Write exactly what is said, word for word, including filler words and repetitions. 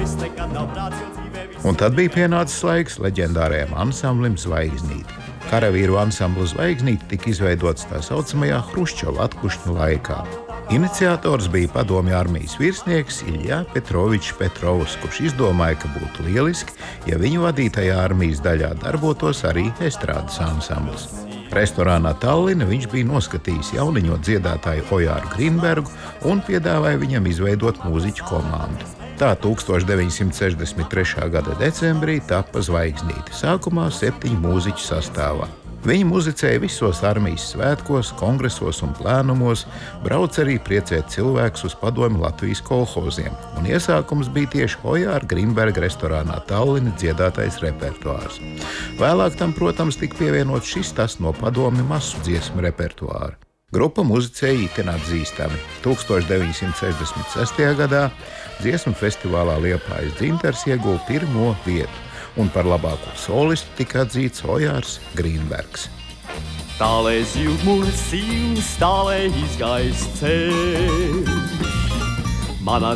Un tad bija pienācis laiks leģendārajam ansamblim Zvaigznīte. Karavīru ansamblu Zvaigznīte tika izveidots tā saucamajā Hruščova atkušņu laikā. Iniciators bija padomju armijas virsnieks Iļja Petrovičs Petrovs, kurš izdomāja, ka būtu lieliski, ja viņu vadītajā armijas daļā darbotos arī estrādes ansamblis. Restorānā Talline viņš bija noskatījis jauniņo dziedātāju Ojāru Grīnbergu un piedāvāja viņam izveidot mūziķu komandu. Tā tūkstoš deviņsimt sešdesmit trešā gada decembrī tappa Zvaigznīte, sākumā septiņu mūziķu sastāvā. Viņi muzicēja visos armijas svētkos, kongresos un plēnumos, brauc arī priecēt cilvēkus uz padomju Latvijas kolhoziem, un iesākums bija tieši Ojāra Grīnberga restorānā Talline dziedātais repertuārs. Vēlāk tam, protams, tika pievienots šis tas no padomju masu dziesmu repertuāra. Grupa muzicēja itin atzīstami. tūkstoš deviņsimt sešdesmit sestajā gadā dziesmu festivālā Liepājas Dzintars ieguva pirmo vietu, un par labāko solistu tika atzīts Ojārs Grīnbergs. Stále zjúd síl, stále hýzgaj scén. Mana